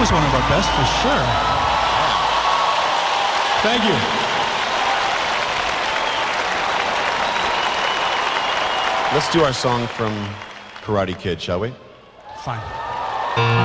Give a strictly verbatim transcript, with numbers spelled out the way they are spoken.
was one of our best for sure. Thank you. Let's do our song from Karate Kid, shall we? Fine.